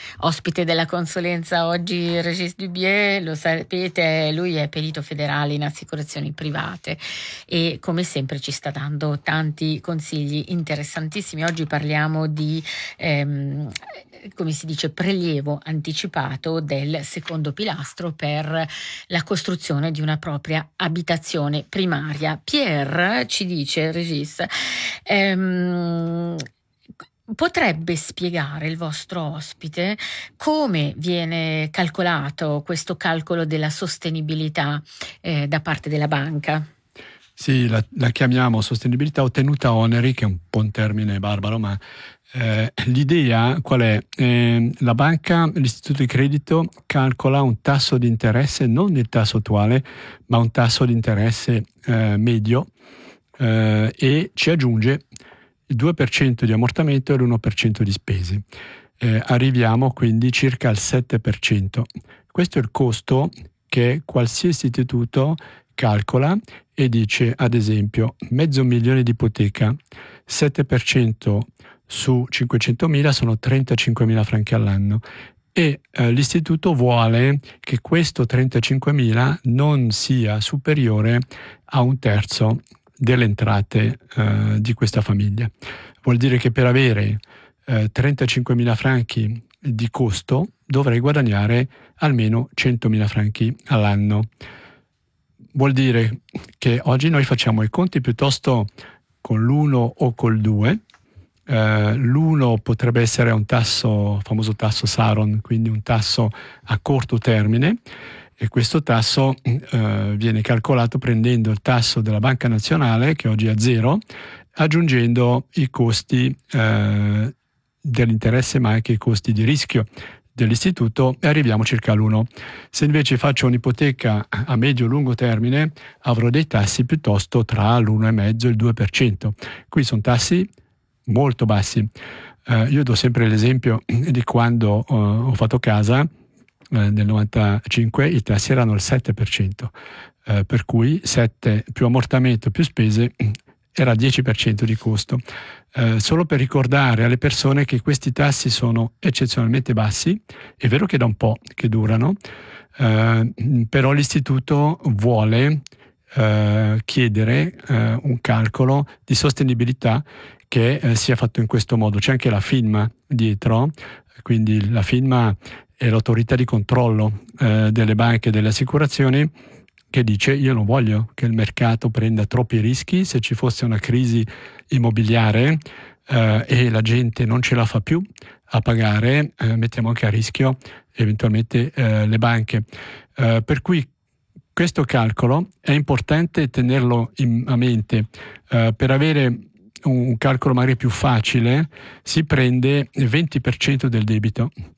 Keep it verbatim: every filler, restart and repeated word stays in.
Ospite della consulenza oggi Régis Dubié, lo sapete, lui è perito federale in assicurazioni private e come sempre ci sta dando tanti consigli interessantissimi. Oggi parliamo di ehm, come si dice, prelievo anticipato del secondo pilastro per la costruzione di una propria abitazione primaria. Pierre ci dice, Régis, ehm, potrebbe spiegare il vostro ospite come viene calcolato questo calcolo della sostenibilità eh, da parte della banca? Sì, la, la chiamiamo sostenibilità ottenuta oneri, che è un po' un termine barbaro, ma eh, l'idea qual è? Eh, la banca, l'istituto di credito calcola un tasso di interesse, non il tasso attuale, ma un tasso di interesse eh, medio eh, e ci aggiunge il due per cento di ammortamento e l'uno per cento di spese. Eh, arriviamo quindi circa al sette per cento. Questo è il costo che qualsiasi istituto calcola e dice, ad esempio, mezzo milione di ipoteca, sette per cento su cinquecentomila sono trentacinquemila franchi all'anno e eh, l'istituto vuole che questo trentacinquemila non sia superiore a un terzo delle entrate eh, di questa famiglia. Vuol dire che per avere eh, trentacinquemila franchi di costo dovrei guadagnare almeno centomila franchi all'anno. Vuol dire che oggi noi facciamo i conti piuttosto con l'uno o col due. Uh, l'uno potrebbe essere un tasso, famoso tasso Saron, quindi un tasso a corto termine, e questo tasso uh, viene calcolato prendendo il tasso della Banca Nazionale, che oggi è a zero, aggiungendo i costi uh, dell'interesse, ma anche i costi di rischio dell'istituto, e arriviamo circa all'uno. Se invece faccio un'ipoteca a medio-lungo termine, avrò dei tassi piuttosto tra l'uno virgola cinque e il due per cento. Qui sono tassi molto bassi. Uh, io do sempre l'esempio di quando uh, ho fatto casa uh, nel novantacinque, i tassi erano il sette per cento, uh, per cui sette più ammortamento più spese era dieci per cento di costo. Uh, solo per ricordare alle persone che questi tassi sono eccezionalmente bassi, è vero che da un po' che durano, uh, però l'istituto vuole uh, chiedere uh, un calcolo di sostenibilità che eh, sia fatto in questo modo. C'è anche la FINMA dietro, quindi la FINMA è l'autorità di controllo eh, delle banche e delle assicurazioni, che dice: io non voglio che il mercato prenda troppi rischi. Se ci fosse una crisi immobiliare eh, e la gente non ce la fa più a pagare, eh, mettiamo anche a rischio eventualmente eh, le banche. Eh, per cui questo calcolo è importante tenerlo in, a mente. Eh, per avere un calcolo magari più facile, si prende il venti per cento del debito